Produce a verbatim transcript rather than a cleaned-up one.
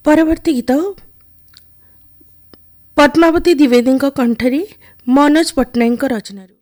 परवर्ती गीत पद्मावती द्विवेदी कंठरी मनोज पट्टनायक रचना।